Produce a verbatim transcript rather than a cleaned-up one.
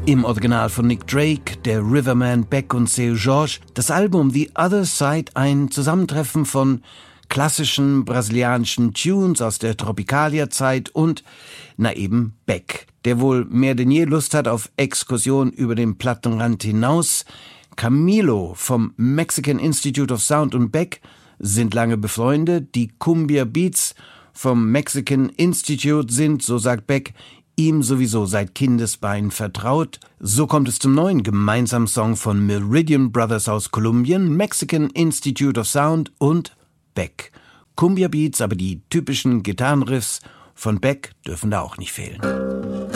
Im Original von Nick Drake, der Riverman, Beck und Seu Jorge. Das Album The Other Side, ein Zusammentreffen von klassischen brasilianischen Tunes aus der Tropicalia-Zeit und, na eben, Beck, der wohl mehr denn je Lust hat auf Exkursion über den Plattenrand hinaus. Camilo vom Mexican Institute of Sound und Beck sind lange befreundet. Die Cumbia Beats vom Mexican Institute sind, so sagt Beck, ihm sowieso seit Kindesbeinen vertraut. So kommt es zum neuen gemeinsamen Song von Meridian Brothers aus Kolumbien, Mexican Institute of Sound und Beck. Cumbia Beats, aber die typischen Gitarrenriffs von Beck dürfen da auch nicht fehlen.